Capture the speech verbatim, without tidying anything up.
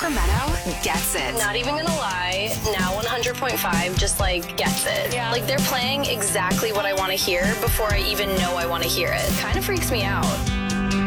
Sacramento gets it. Not even gonna lie, now one hundred point five just like gets it. Yeah. Like they're playing exactly what I want to hear before I even know I want to hear it. Kind of freaks me out.